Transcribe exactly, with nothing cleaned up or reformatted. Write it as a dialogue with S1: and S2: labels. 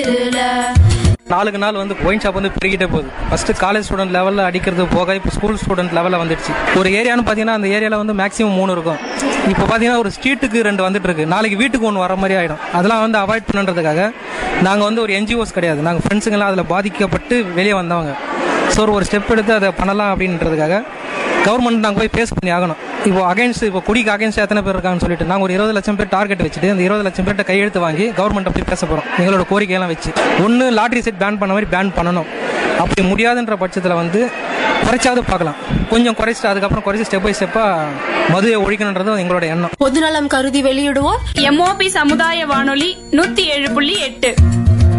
S1: நாளுக்கு நாள் வந்து ஒயின் ஷாப் வந்து பெருகிட்டே போகுது. ஃபர்ஸ்ட் காலேஜ் ஸ்டூடெண்ட் லெவலில் அடிக்கிறது போக இப்போ ஸ்கூல் ஸ்டூடெண்ட் லெவலில் வந்துடுச்சு. ஒரு ஏரியான்னு பார்த்தீங்கன்னா அந்த ஏரியாவில் வந்து மேக்ஸிமம் மூணு இருக்கும். இப்போ பார்த்தீங்கன்னா ஒரு ஸ்ட்ரீட்டுக்கு ரெண்டு வந்துட்டு இருக்கு. நாளைக்கு வீட்டுக்கு ஒன்று வர மாதிரி ஆகிடும். அதெல்லாம் வந்து அவாய்ட் பண்ணுறதுக்காக நாங்கள் வந்து ஒரு என்ஜிஓஸ் கிடையாது, நாங்கள் ஃப்ரெண்ட்ஸுங்கெல்லாம் அதில் பாதிக்கப்பட்டு வெளியே வந்தவங்க. ஸோ ஒரு ஸ்டெப் எடுத்து அதை பண்ணலாம் அப்படின்றதுக்காக கவர்மெண்ட் நாங்கள் போய் பேஸ் பண்ணி ஆகணும். இப்போ அகைன்ஸ்ட் இப்போ குடிக்கு அகைன்ஸ்ட் எத்தனை பேர் இருக்காங்கன்னு சொல்லிட்டு நாங்கள் ஒரு இருபது லட்சம் பேர் டார்கெட் வச்சுட்டு அந்த இருபது லட்சம் பேர்ட்ட கையெழுத்து வாங்கி கவர்மெண்ட் அப்படி பேச போகிறோம். எங்களோட கோரிக்கையெல்லாம் வச்சு ஒன்று லாட்ரி செட் பேன் பண்ண மாதிரி பேன் பண்ணணும். அப்படி முடியாதுன்ற பட்சத்தில் வந்து குறைச்சாவது பார்க்கலாம். கொஞ்சம் குறைச்சிட்டு அதுக்கப்புறம் குறைச்சி ஸ்டெப் பை ஸ்டெப்பாக மதுவை ஒழிக்கணுன்றது எங்களோட எண்ணம்.
S2: பொதுநலம் கருதி வெளியிடுவோம்
S3: எம்ஓபி சமுதாய வானொலி நூத்தி ஏழு புள்ளி எட்டு.